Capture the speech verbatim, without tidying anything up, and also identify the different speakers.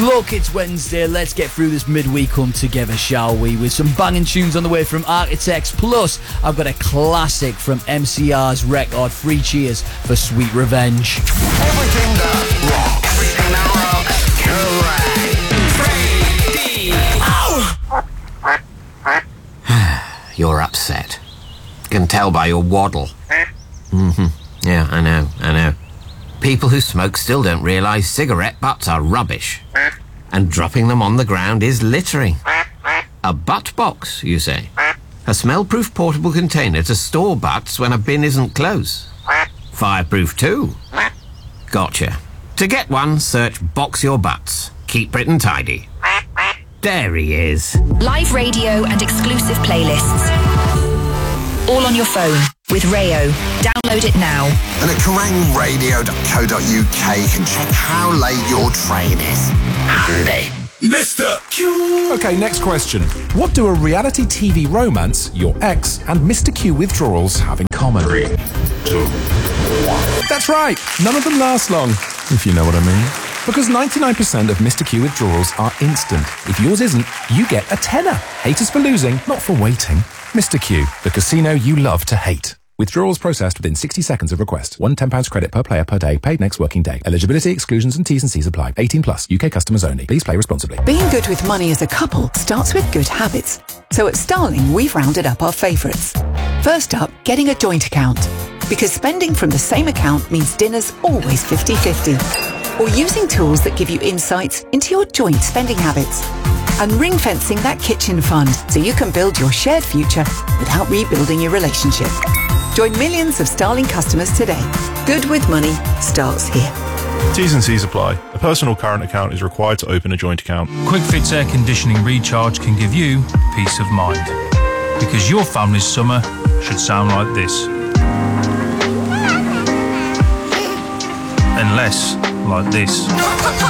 Speaker 1: Look, it's Wednesday. Let's get through this midweek come together, shall we? With some banging tunes on the way from Architects. Plus, I've got a classic from M C R's record, Three Cheers for Sweet Revenge.
Speaker 2: Everything that rocks. Everything that rocks. Correct.
Speaker 3: You're upset. Can tell by your waddle. Mm-hmm. Yeah, I know, I know. People who smoke still don't realise cigarette butts are rubbish. And dropping them on the ground is littering. A butt box, you say? A smell-proof portable container to store butts when a bin isn't close. Fireproof too. Gotcha. To get one, search Box Your Butts. Keep Britain tidy. There he is.
Speaker 4: Live radio and exclusive playlists. All on your phone with Rayo. Download it now.
Speaker 2: And at kerrang radio dot co dot uk can check how late your train is. Handy.
Speaker 5: Mister Q. Okay, next question. What do a reality T V romance, your ex, and Mister Q withdrawals have in common? Three, two, one. That's right. None of them last long, if you know what I mean. Because ninety-nine percent of Mister Q withdrawals are instant. If yours isn't, you get a tenner. Haters for losing, not for waiting. Mister Q, the casino you love to hate. Withdrawals processed within sixty seconds of request. One ten pounds credit per player per day, paid next working day. Eligibility, exclusions and T's and C's apply. eighteen plus, U K customers only. Please play responsibly.
Speaker 6: Being good with money as a couple starts with good habits. So at Starling, we've rounded up our favourites. First up, getting a joint account. Because spending from the same account means dinner's always fifty-fifty. Or using tools that give you insights into your joint spending habits. And ring-fencing that kitchen fund so you can build your shared future without rebuilding your relationship. Join millions of Starling customers today. Good with money starts here.
Speaker 7: T's and C's apply. A personal current account is required to open a joint account.
Speaker 8: Quick Fit's air conditioning recharge can give you peace of mind. Because your family's summer should sound like this. And less like this.